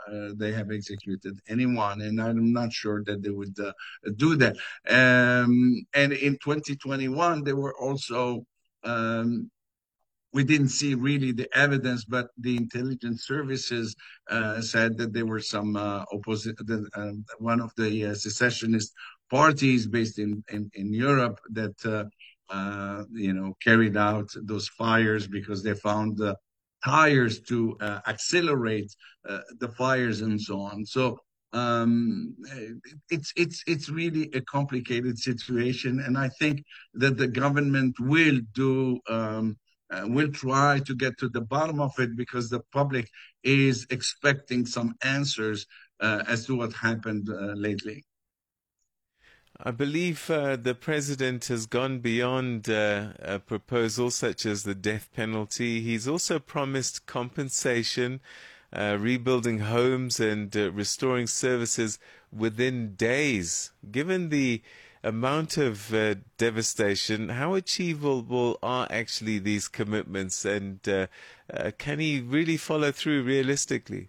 they have executed anyone, and I'm not sure that they would do that. And in 2021, they were also. Um, we didn't see really the evidence, but the intelligence services said that there were some one of the secessionist parties based in Europe that carried out those fires because they found tires to accelerate the fires and so on. So it's really a complicated situation, and I think that the government will try to get to the bottom of it because the public is expecting some answers as to what happened lately. I believe the president has gone beyond proposals such as the death penalty. He's also promised compensation, rebuilding homes and restoring services within days. Given the amount of devastation, how achievable are actually these commitments, and can he really follow through realistically?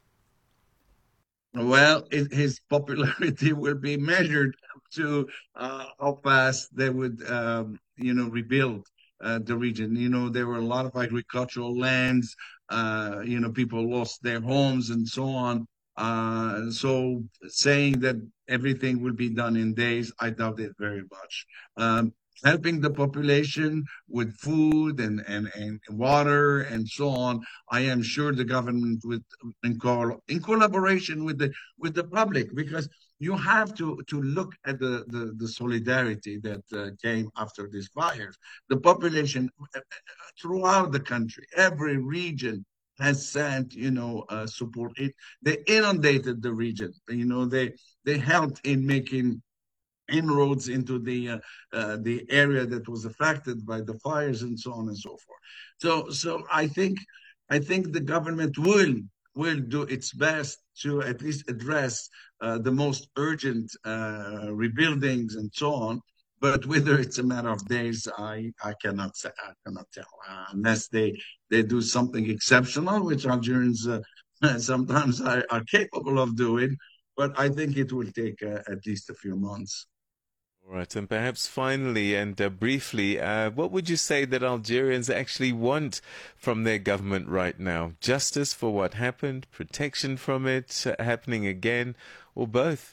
Well, his popularity will be measured to how fast they would, rebuild the region. There were a lot of agricultural lands. People lost their homes and so on. So saying that everything will be done in days, I doubt it very much. Helping the population with food and water and so on, I am sure the government would in collaboration with the public, because you have to look at the solidarity that came after these fires. The population throughout the country, every region has sent, support. They inundated the region. They helped in making inroads into the area that was affected by the fires and so on and so forth. So I think the government will do its best to at least address the most urgent rebuildings and so on. But whether it's a matter of days, I cannot say. I cannot tell unless they do something exceptional, which Algerians sometimes are capable of doing. But I think it will take at least a few months. All right, and perhaps finally and briefly, what would you say that Algerians actually want from their government right now? Justice for what happened, protection from it happening again, or both?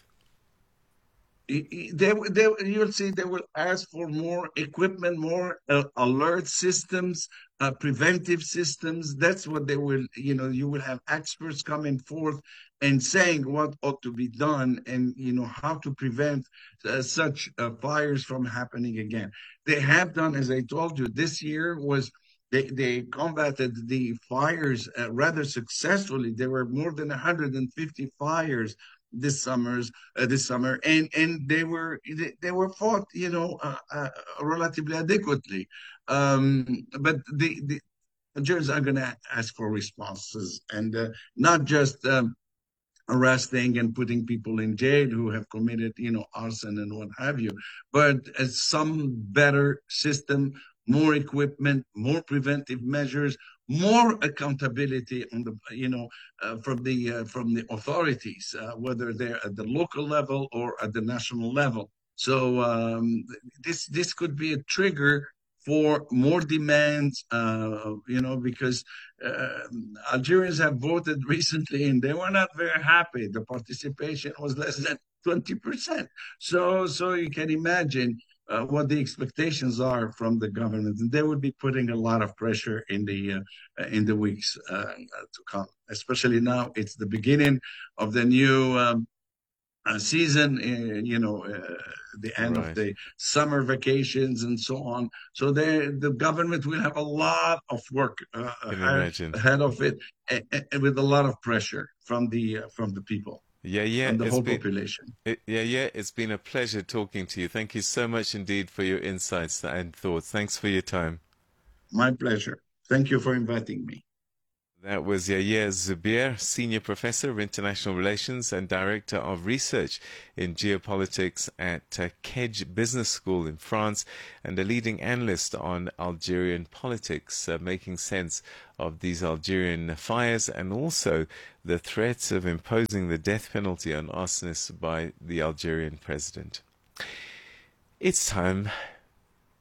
You'll see they will ask for more equipment, more alert systems, preventive systems. That's what they will, you will have experts coming forth and saying what ought to be done and, how to prevent such fires from happening again. They have done, as I told you, this year was. They combated the fires rather successfully. There were more than 150 fires this summer, and they were fought, relatively adequately. But the Algerians are going to ask for responses, and not just arresting and putting people in jail who have committed, arson and what have you, but some better system, more equipment, more preventive measures, more accountability on the, from the authorities, whether they're at the local level or at the national level. So this could be a trigger for more demands, because uh, Algerians have voted recently and they were not very happy. The participation was less than 20%. So you can imagine what the expectations are from the government, and they will be putting a lot of pressure in the weeks to come. Especially now, it's the beginning of the new season, the end of Right. the summer vacations and so on. So the government will have a lot of work Can ahead, imagine. ahead of it, and with a lot of pressure from the people, Yeah, yeah, from the whole population. it's been a pleasure talking to you. Thank you so much indeed for your insights and thoughts. Thanks for your time. My pleasure. Thank you for inviting me. That was Yahya Zubair, Senior Professor of International Relations and Director of Research in Geopolitics at Kedge Business School in France, and a leading analyst on Algerian politics, making sense of these Algerian fires and also the threats of imposing the death penalty on arsonists by the Algerian president. It's time